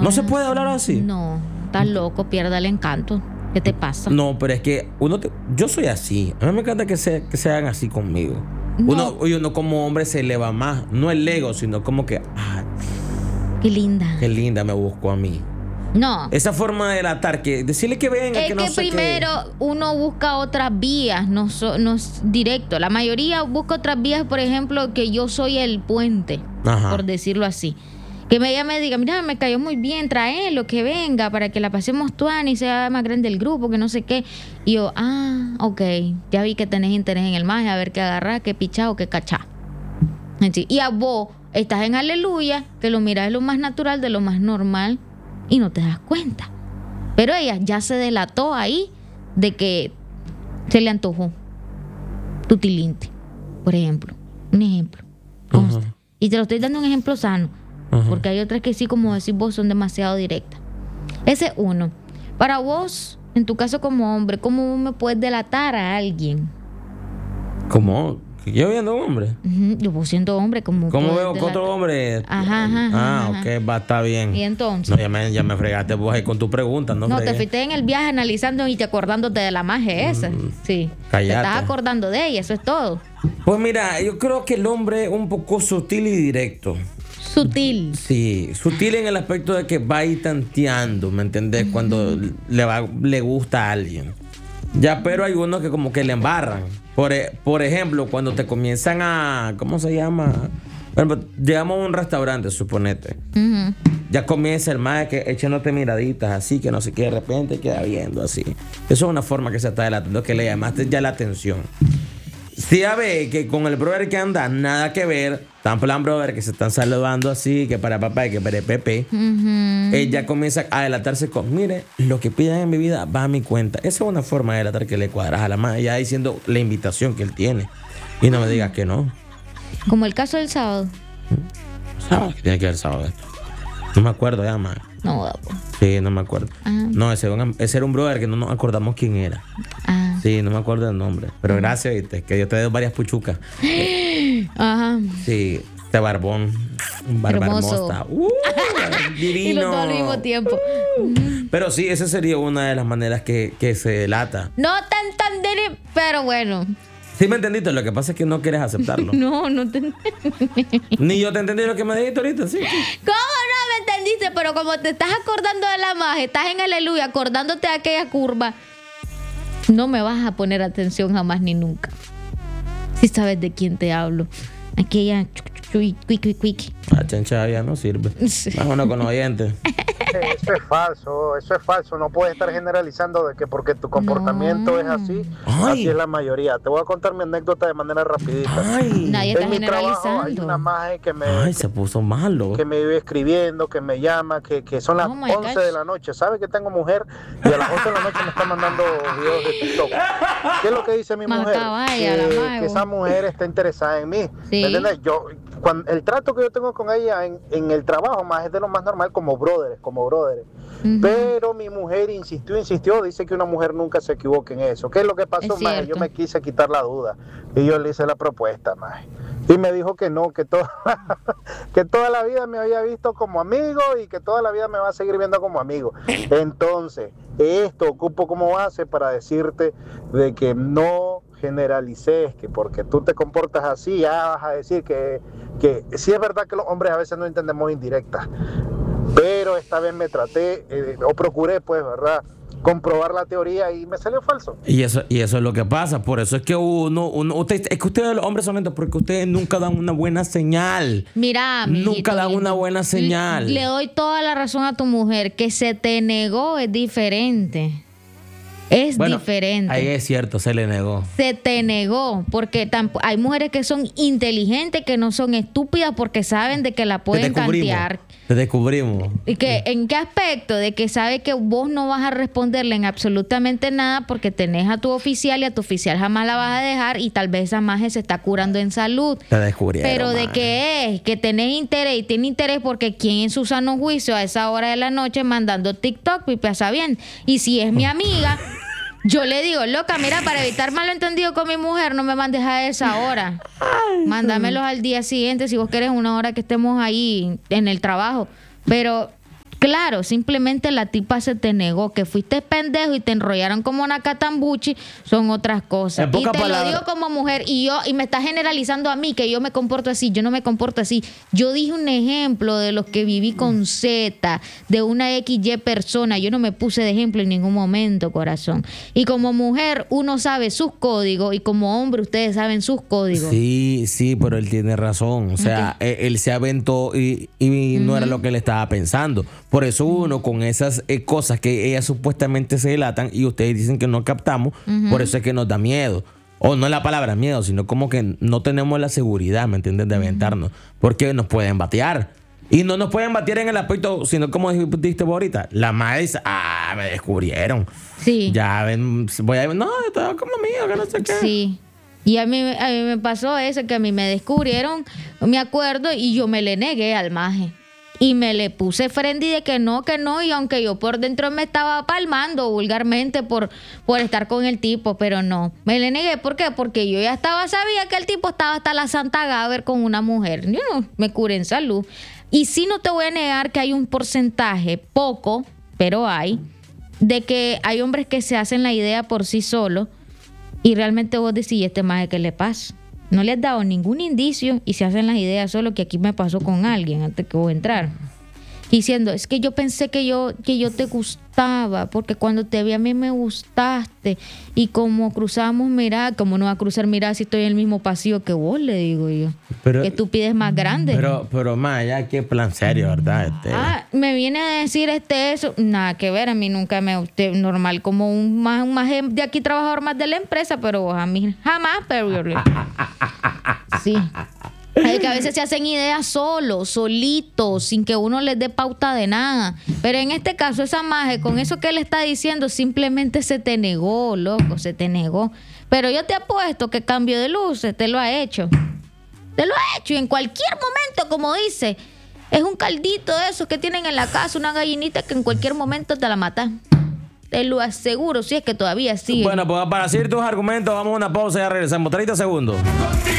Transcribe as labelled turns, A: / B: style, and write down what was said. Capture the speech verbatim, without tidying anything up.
A: ¿No se puede hablar así?
B: No, estás loco, pierda el encanto. ¿Qué te pasa?
A: No, pero es que uno te, yo soy así. A mí me encanta que, se, que sean así conmigo.
B: No.
A: Uno, uno como hombre se eleva más. No el ego, sino como que... Ah,
B: qué linda.
A: Qué linda me buscó a mí.
B: No.
A: Esa forma de delatar, que decirle que venga,
B: es
A: que no
B: que
A: sé
B: primero
A: qué.
B: uno busca otras vías, no, so, no es directo. La mayoría busca otras vías, por ejemplo, que yo soy el puente,
A: Ajá.
B: por decirlo así. Que ella me diga, mira, me cayó muy bien, tráelo, que venga, para que la pasemos tuan y sea más grande el grupo, que no sé qué. Y yo, ah, ok, ya vi que tenés interés en el maje, a ver qué agarrá, qué pichá o qué cachá. Y a vos estás en aleluya, que lo miras de lo más natural, de lo más normal, y no te das cuenta. Pero ella ya se delató ahí de que se le antojó tu tilinte, por ejemplo. Un ejemplo. Consta. Uh-huh. Y te lo estoy dando un ejemplo sano. Uh-huh. Porque hay otras que sí, como decís vos, son demasiado directas. Ese es uno. Para vos, en tu caso como hombre, ¿cómo me puedes delatar a alguien?
A: ¿Cómo? ¿Yo viendo hombre?
B: Uh-huh. Yo vos siendo hombre, como
A: ¿cómo veo que otro hombre?
B: Ajá, ajá.
A: Ah,
B: ajá.
A: ok, va, está bien.
B: ¿Y entonces?
A: No, ya me, ya me fregaste vos ahí con tu pregunta, ¿no?
B: No,
A: fregué.
B: te fuiste en el viaje analizando y te acordándote de la magia esa. Mm, sí.
A: Cállate.
B: Te estás acordando de ella, eso es todo.
A: Pues mira, yo creo que el hombre es un poco sutil y directo.
B: Sutil.
A: Sí, sutil en el aspecto de que va ahí tanteando, ¿me entendés? Uh-huh. Cuando le, va, le gusta a alguien. Ya, pero hay unos que como que le embarran. Por, por ejemplo, cuando te comienzan a... ¿Cómo se llama? Bueno, llegamos a un restaurante, suponete. Uh-huh. Ya comienza el más que echándote miraditas así, que no sé qué, de repente queda viendo así. Eso es una forma que se está delatando, que le llamaste ya la atención. Si ya ve que con el brother que anda, nada que ver, tan plan brother que se están saludando así, que para papá y que para Pepe, uh-huh. Ella comienza a delatarse con, mire, lo que pidan en mi vida va a mi cuenta. Esa es una forma de delatar que le cuadras a la madre, ya diciendo la invitación que él tiene. Y no me digas que no.
B: Como el caso del sábado.
A: ¿Sábado? ¿Qué tiene que ver el sábado esto? No me acuerdo ya, madre.
B: No,
A: sí, no me acuerdo.
B: Ajá.
A: No, ese, ese era un brother que no nos acordamos quién era.
B: Ajá.
A: Sí, no me acuerdo del nombre. Pero gracias, ¿viste? Que yo te doy varias puchucas.
B: Ajá.
A: Sí, este barbón. Un barba hermosa. Uh, divino.
B: Y los dos al mismo tiempo.
A: Uh. Pero sí, esa sería una de las maneras que, que se delata.
B: No te entendí, pero bueno.
A: Sí me entendiste, lo que pasa es que no quieres aceptarlo.
B: No, no te entendí.
A: Ni yo te entendí lo que me dijiste ahorita, sí.
B: ¿Cómo no me entendiste? Pero como te estás acordando de la magia, estás en aleluya, acordándote de aquella curva, no me vas a poner atención jamás ni nunca. Si sabes de quién te hablo. Aquella quick, quick, quick.
A: La chancha ya no sirve. Sí. Vámonos con los oyentes.
C: Eso es falso, eso es falso. No puedes estar generalizando de que porque tu comportamiento no. es así, Ay. así es la mayoría. Te voy a contar mi anécdota de manera rapidita.
B: Ay. Nadie está
C: en mi
B: generalizando.
C: trabajo hay una maje que me,
A: Ay, se puso malo.
C: que me vive escribiendo, que me llama, que, que son las oh once gosh. de la noche. Sabe que tengo mujer y a las once de la noche me está mandando videos de TikTok. ¿Qué es lo que dice mi mujer?
B: Vaya,
C: que, que esa mujer está interesada en mí. ¿Sí? ¿Me entiendes? Yo, cuando, el trato que yo tengo con ella en, en el trabajo más es de lo más normal, como brothers, como brothers. Uh-huh. Pero mi mujer insistió, insistió, dice que una mujer nunca se equivoca en eso. ¿Qué es lo que pasó, maje? Yo me quise quitar la duda y yo le hice la propuesta, maje. Y me dijo que no, que, to- que toda la vida me había visto como amigo y que toda la vida me va a seguir viendo como amigo. Entonces, esto ocupo como base para decirte de que no generalices, que porque tú te comportas así ya vas a decir que, que sí es verdad que los hombres a veces no entendemos indirectas. Pero esta vez me traté, eh, o procuré, pues, ¿verdad?, comprobar la teoría y me salió falso.
A: Y eso, y eso es lo que pasa. Por eso es que uno, uno usted, es que ustedes los hombres son lentos porque ustedes nunca dan una buena señal.
B: Mira,
A: nunca dan una buena señal.
B: Le doy toda la razón a tu mujer. Que se te negó es diferente. Es
A: bueno,
B: diferente.
A: Ahí es cierto, se le negó.
B: Se te negó, porque tamp- hay mujeres que son inteligentes, que no son estúpidas porque saben de que la pueden cantear.
A: Te descubrimos.
B: ¿Y que en qué aspecto? De que sabe que vos no vas a responderle en absolutamente nada porque tenés a tu oficial y a tu oficial jamás la vas a dejar y tal vez esa maje se está curando en salud.
A: Te descubrieron.
B: Pero de
A: maje.
B: que es, que tenés interés y tiene interés porque quien en su sano juicio a esa hora de la noche mandando TikTok, pues pasa bien. Y si es mi amiga... Yo le digo, loca, mira, para evitar malentendido con mi mujer, no me mandes a esa hora. Mándamelos al día siguiente si vos querés, una hora que estemos ahí en el trabajo. Pero Claro, simplemente la tipa se te negó, que fuiste pendejo y te enrollaron como una catambuchi, son otras cosas. Y te palabra. Lo digo como mujer y yo y me está generalizando a mí que yo me comporto así, yo no me comporto así. Yo dije un ejemplo de los que viví con Z, de una equis ye persona, yo no me puse de ejemplo en ningún momento, corazón. Y como mujer uno sabe sus códigos y como hombre ustedes saben sus códigos.
A: Sí, sí, pero él tiene razón, o sea, okay. él, él se aventó y, y uh-huh. no era lo que él estaba pensando. Por eso uno con esas eh, cosas que ellas supuestamente se delatan y ustedes dicen que no captamos, uh-huh. por eso es que nos da miedo. O no es la palabra miedo, sino como que no tenemos la seguridad, ¿me entiendes? De aventarnos. Uh-huh. Porque nos pueden batear. Y no nos pueden batear en el aspecto, sino como dijiste vos ahorita. La madre dice, ah, me descubrieron.
B: Sí.
A: Ya ven, voy a no, estaba como mío, que no sé qué.
B: Sí. Y a mí, a mí me pasó eso, que a mí me descubrieron, me acuerdo, y yo me le negué al maje. Y me le puse friendly de que no, que no, y aunque yo por dentro me estaba palmando vulgarmente por, por estar con el tipo, pero no. Me le negué, ¿por qué? Porque yo ya estaba, sabía que el tipo estaba hasta la Santa Gaber con una mujer. Yo no me curé en salud. Y sí no te voy a negar que hay un porcentaje, poco, pero hay, de que hay hombres que se hacen la idea por sí solos y realmente vos decís, este maje, ¿qué le pasa? No le has dado ningún indicio y se hacen las ideas solo que aquí me pasó con alguien antes que voy a entrar. Diciendo, es que yo pensé que yo, que yo te gustaba, porque cuando te vi a mí me gustaste. Y como cruzamos mirada, como no va a cruzar mirada si estoy en el mismo pasillo que vos, le digo yo. Pero, que tú pides más grande.
A: Pero, pero más ya qué plan serio, ¿verdad? Este.
B: Ah, me viene a decir este eso. Nada que ver, a mí nunca me usted normal como un más, un más de aquí trabajador más de la empresa, pero vos a mí jamás, pero sí. Es que a veces se hacen ideas solos, solitos, sin que uno les dé pauta de nada. Pero en este caso, esa maje, con eso que él está diciendo, simplemente se te negó, loco, se te negó. Pero yo te apuesto que cambio de luces te lo ha hecho. Te lo ha hecho y en cualquier momento, como dice, es un caldito de esos que tienen en la casa, una gallinita que en cualquier momento te la mata. Te lo aseguro, si es que todavía sigue.
A: Bueno, pues para seguir tus argumentos, vamos a una pausa y ya regresamos. treinta segundos.